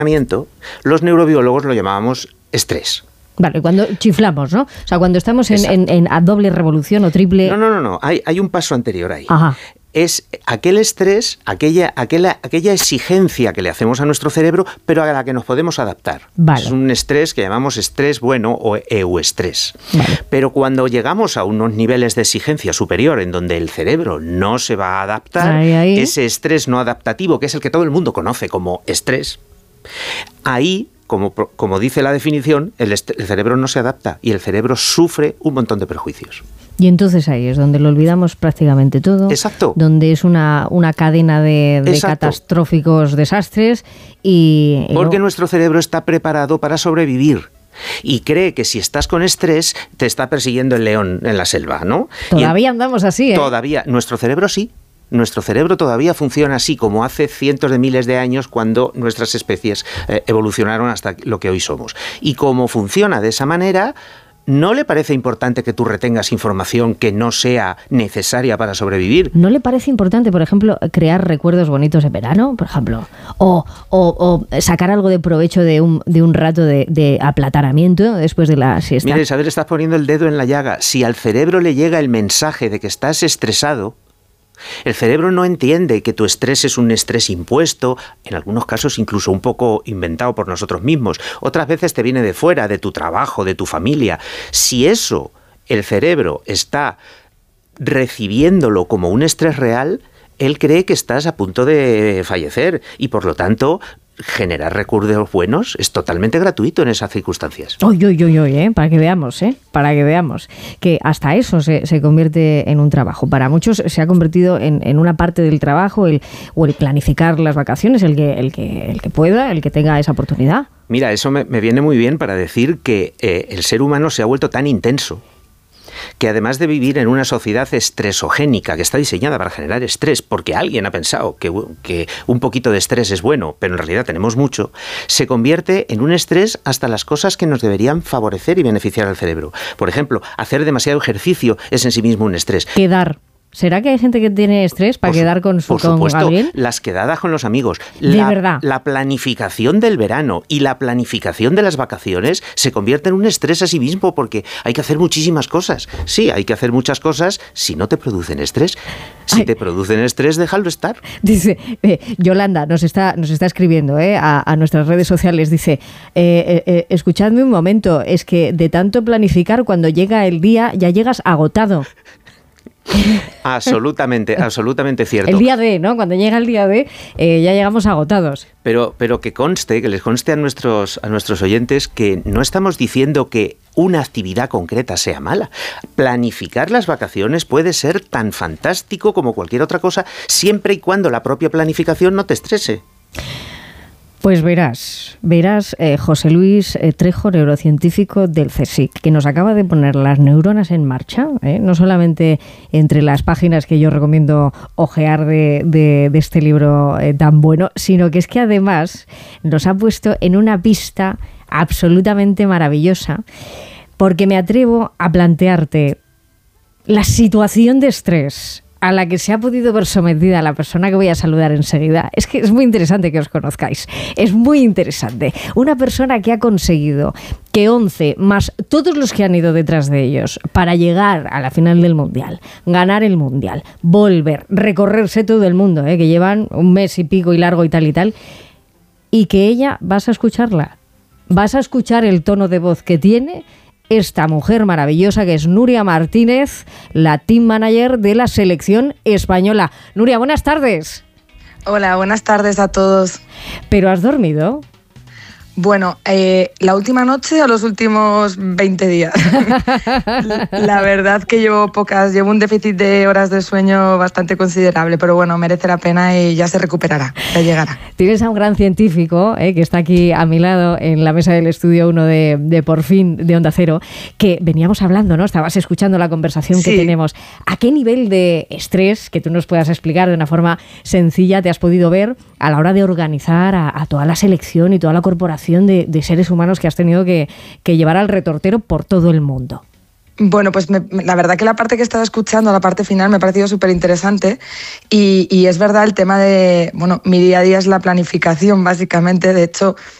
los neurobiólogos lo llamábamos estrés. Vale, cuando chiflamos, ¿no? O sea, cuando estamos en a doble revolución o triple... No. Hay un paso anterior ahí. Ajá. Es aquel estrés, aquella exigencia que le hacemos a nuestro cerebro, pero a la que nos podemos adaptar. Vale. Es un estrés que llamamos estrés bueno o euestrés. Vale. Pero cuando llegamos a unos niveles de exigencia superior en donde el cerebro no se va a adaptar, ese estrés no adaptativo, que es el que todo el mundo conoce como estrés, ahí, como dice la definición, el cerebro no se adapta y el cerebro sufre un montón de perjuicios. Y entonces ahí es donde lo olvidamos prácticamente todo. Exacto. Donde es una cadena de catastróficos desastres y... Porque nuestro cerebro está preparado para sobrevivir. Y cree que si estás con estrés, te está persiguiendo el león en la selva, ¿no? Todavía andamos así, ¿eh? Todavía. Nuestro cerebro sí. Nuestro cerebro todavía funciona así como hace cientos de miles de años cuando nuestras especies evolucionaron hasta lo que hoy somos. Y como funciona de esa manera... ¿No le parece importante que tú retengas información que no sea necesaria para sobrevivir? ¿No le parece importante, por ejemplo, crear recuerdos bonitos de verano, por ejemplo? O sacar algo de provecho de un rato de aplatanamiento después de la siesta. Mira, Isabel, estás poniendo el dedo en la llaga. Si al cerebro le llega el mensaje de que estás estresado, el cerebro no entiende que tu estrés es un estrés impuesto, en algunos casos incluso un poco inventado por nosotros mismos. Otras veces te viene de fuera, de tu trabajo, de tu familia. Si eso, el cerebro está recibiéndolo como un estrés real, él cree que estás a punto de fallecer y por lo tanto... generar recuerdos buenos es totalmente gratuito en esas circunstancias. Para que veamos que hasta eso se convierte en un trabajo. Para muchos se ha convertido en una parte del trabajo el planificar las vacaciones, el que pueda, el que tenga esa oportunidad. Mira, eso me viene muy bien para decir que el ser humano se ha vuelto tan intenso que además de vivir en una sociedad estresogénica que está diseñada para generar estrés, porque alguien ha pensado que un poquito de estrés es bueno, pero en realidad tenemos mucho, se convierte en un estrés hasta las cosas que nos deberían favorecer y beneficiar al cerebro. Por ejemplo, hacer demasiado ejercicio es en sí mismo un estrés. ¿Será que hay gente que tiene estrés para quedar con alguien? Las quedadas con los amigos. Verdad. La planificación del verano y la planificación de las vacaciones se convierte en un estrés a sí mismo porque hay que hacer muchísimas cosas. Sí, hay que hacer muchas cosas si no te producen estrés. Si te producen estrés, déjalo estar. Dice, Yolanda nos está escribiendo a nuestras redes sociales, dice, escuchadme un momento, es que de tanto planificar cuando llega el día ya llegas agotado. Absolutamente cierto. El día D, ¿no? Cuando llega el día D, ya llegamos agotados. Pero que les conste a nuestros oyentes que no estamos diciendo que una actividad concreta sea mala. Planificar las vacaciones puede ser tan fantástico como cualquier otra cosa, siempre y cuando la propia planificación no te estrese. Pues verás, José Luis Trejo, neurocientífico del CSIC, que nos acaba de poner las neuronas en marcha, no solamente entre las páginas que yo recomiendo ojear de este libro tan bueno, sino que es que además nos ha puesto en una pista absolutamente maravillosa, porque me atrevo a plantearte la situación de estrés a la que se ha podido ver sometida la persona que voy a saludar enseguida. Es que es muy interesante que os conozcáis. Es muy interesante. Una persona que ha conseguido que 11 más todos los que han ido detrás de ellos para llegar a la final del Mundial, ganar el Mundial, volver, recorrerse todo el mundo, que llevan un mes y pico y largo y tal, y que ella, vas a escucharla, vas a escuchar el tono de voz que tiene esta mujer maravillosa que es Nuria Martínez, la team manager de la selección española. Nuria, buenas tardes. Hola, buenas tardes a todos. ¿Pero has dormido? Bueno, la última noche o los últimos 20 días. La verdad que llevo un déficit de horas de sueño bastante considerable, pero bueno, merece la pena y ya se recuperará, ya llegará. Tienes a un gran científico que está aquí a mi lado en la mesa del estudio 1 de Por Fin de Onda Cero, que veníamos hablando, ¿no? Estabas escuchando la conversación que tenemos. ¿A qué nivel de estrés, que tú nos puedas explicar de una forma sencilla, te has podido ver a la hora de organizar a toda la selección y toda la corporación de seres humanos que has tenido que llevar al retortero por todo el mundo? Bueno, pues la verdad que la parte que estaba escuchando, la parte final, me ha parecido súper interesante y es verdad el tema de, bueno, mi día a día es la planificación, básicamente. De hecho,